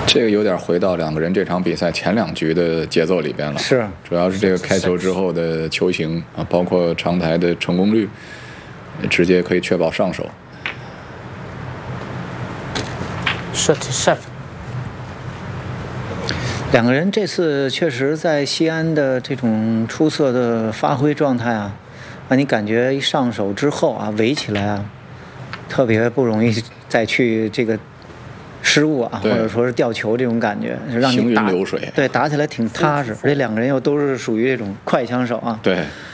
这个有点回到两个人这场比赛前2局的节奏里边了。 是， 主要是这个开球之后的球型啊，包括长台的成功率，直接可以确保上手。 37。 两个人这次确实在西安的这种出色的发挥状态啊，让你感觉一上手之后啊，围起来啊，特别不容易再去这个失误啊，或者说是掉球这种感觉，让你行云流水。 对，打起来挺踏实，而且两个人又都是属于这种快枪手啊。 对。